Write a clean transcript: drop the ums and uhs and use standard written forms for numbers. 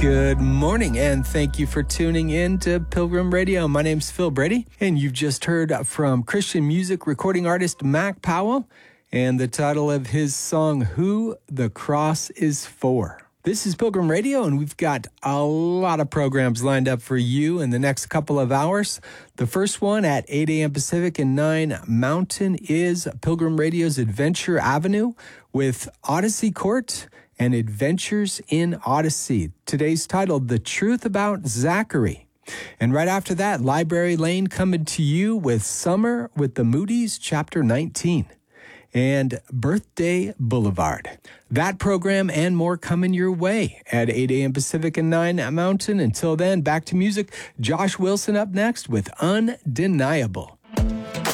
Good morning, and thank you for tuning in to Pilgrim Radio. My name's Phil Brady, and you've just heard from Christian music recording artist Mac Powell, and the title of his song, Who the Cross is For. This is Pilgrim Radio, and we've got a lot of programs lined up for you in the next couple of hours. The first one at 8 a.m. Pacific and 9 Mountain is Pilgrim Radio's Adventure Avenue with Odyssey Court and Adventures in Odyssey. Today's titled The Truth About Zachary. And right after that, Library Lane coming to you with Summer with the Moody's, Chapter 19. And Birthday Boulevard. That program and more coming your way at 8 a.m. Pacific and 9 Mountain. Until then, back to music. Josh Wilson up next with Undeniable.